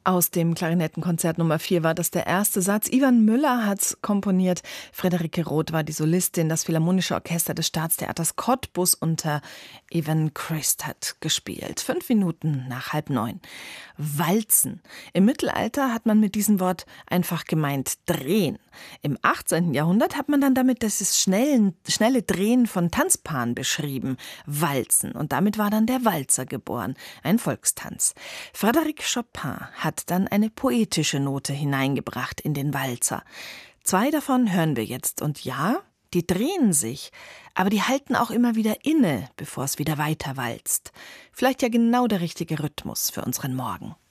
Aus dem Klarinettenkonzert Nummer 4 war das der erste Satz. Ivan Müller hat's komponiert. Friederike Roth war die Solistin. Das Philharmonische Orchester des Staatstheaters Cottbus unter Ivan Christ hat gespielt. 5 Minuten nach 8:30. Walzen. Im Mittelalter hat man mit diesem Wort einfach gemeint drehen. Im 18. Jahrhundert hat man dann damit das schnelle Drehen von Tanzpaaren beschrieben. Walzen. Und damit war dann der Walzer geboren. Ein Volkstanz. Frédéric Chopin hat dann eine poetische Note hineingebracht in den Walzer. 2 davon hören wir jetzt. Und ja, die drehen sich, aber die halten auch immer wieder inne, bevor es wieder weiter walzt. Vielleicht ja genau der richtige Rhythmus für unseren Morgen.